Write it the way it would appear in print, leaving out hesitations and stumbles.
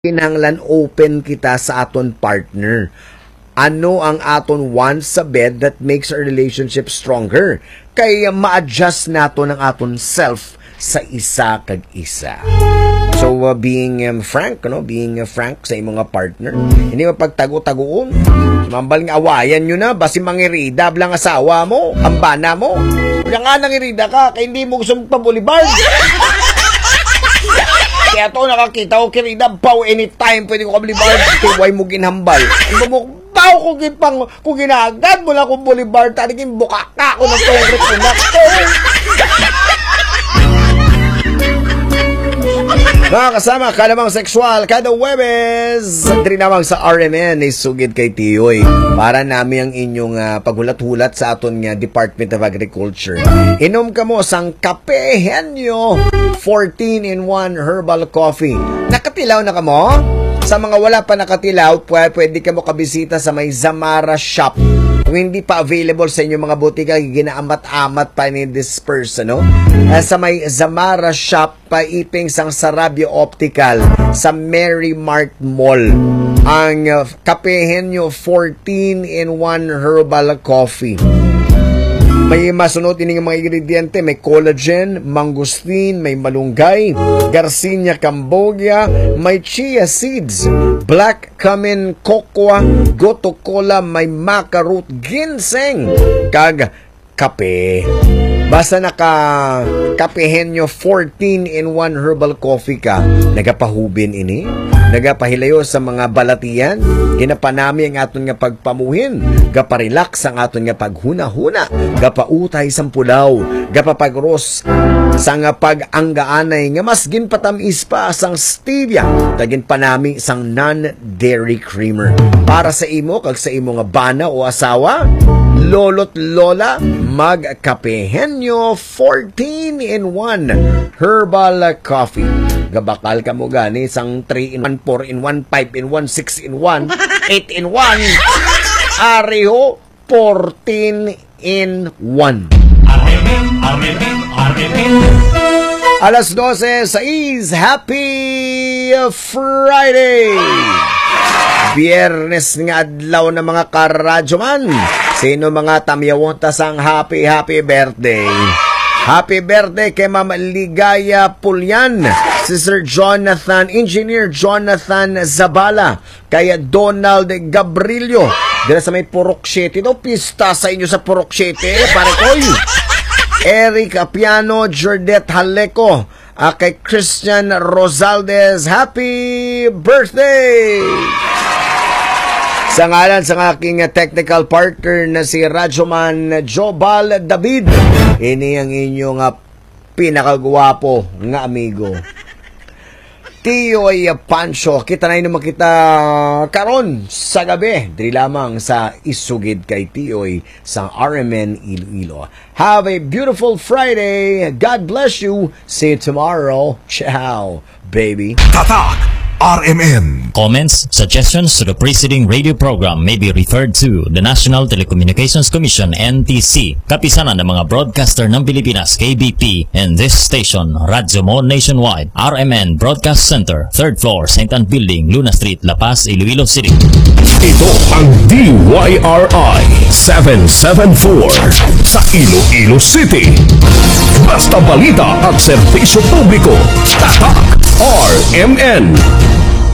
kinahanglan open kita sa aton partner. Ano ang aton want sa bed that makes our relationship stronger? Kaya ma-adjust nato ng aton self sa isa kag isa. So, being frank, being frank sa imong partner, hindi mo pagtago-tagoon. Mambal nga awayan nyo na, basi mangirida lang asawa mo, ang bana mo. Kaya nga nangirida ka, kaya hindi mo gusto magpa-boulevard. Kaya to nakakita ko kirida, bow anytime, pwede ko ka-boulevard, tiway mo ginhambal. Bow ko gipang, kung ginagad mo lang kung boulevard, taligin buka ka ako ng tongret mo na to. Mga kasama, kalamang sexual, kada Webes, diri namang sa RMN, isugid kay Tiyoy. Para namin ang inyong paghulat-hulat sa aton nga Department of Agriculture. Inom ka mo sang Kape Henyo 14-in-1 herbal coffee. Nakatilaw na ka mo? Sa mga wala pa nakatilaw, pwede ka mo kabisita sa may Zamara Shop. Kung hindi pa available sa inyong mga butika, ginaamat-amat pa ni this person, sa may Zamara Shop, paiping sang Sarabia Optical, sa Mary Mart Mall. Ang Kape Henyo 14-in-1 herbal coffee. May masunod ini mga ingrediente, may collagen, mangosteen, may malunggay, Garcinia Cambogia, may chia seeds, black cumin cocoa, goto cola, may maca root, ginseng, kag kape. Basta naka Kape Henyo 14-in-1 herbal coffee ka, nagapahubin ini, nagapahilayo sa mga balatian, ginapanami ang aton nga pagpamuhin, gaparelax ang aton nga paghuna-huna, gapautay sang pulaw, gapapagros sang pag-anggaanay nga mas ginpatamis pa sang stevia, tagin panami sang non-dairy creamer. Para sa imo kag sa imo nga bana o asawa, lolo't lola, mag-Kape Henyo 14-in-1 herbal coffee. Gabakal ka mo gani sang 3-in-1, 4-in-1, 5-in-1, 6-in-1, 8-in-1, ariho 14-in-1. Alas 12 sa Happy Friday! Biyernes nga adlaw na mga karadyoman. Sino mga tamyawon tasang happy birthday? Happy birthday kay Ma'am Ligaya Pulyan, si Sir Jonathan, Engineer Jonathan Zabala, kay Donald Gabrilio. Dila sa may Purok 7, pista sa inyo sa Purok 7, pare koy. Eric Apiano, Jordet Haleco, kay Christian Rosaldez, happy birthday! Sa ngalan sa aking technical partner na si Radyoman Jobal David, ini ang inyong pinakagwapo nga amigo, Tiyoy Pancho. Kita na naman kita karon sa gabi, diri lamang sa Isugid kay Tiyoy sa RMN Iloilo. Have a beautiful Friday. God bless you. See you tomorrow. Ciao, baby. Tatak RMN. Comments, suggestions to the preceding radio program may be referred to the National Telecommunications Commission, NTC, kapisanan ng mga broadcaster ng Pilipinas, KBP, and this station, Radyo Mo Nationwide, RMN Broadcast Center, 3rd floor, St. Anne Building, Luna Street, La Paz, Iloilo City. Ito ang DYRI 774 sa Iloilo City. Basta balita at serbisyo publiko. Tatak RMN.